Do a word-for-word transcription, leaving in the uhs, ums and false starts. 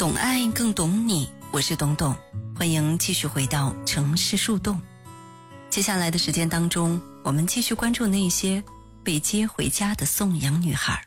懂爱更懂你，我是董董，欢迎继续回到城市树洞。接下来的时间当中，我们继续关注那些被接回家的送养女孩。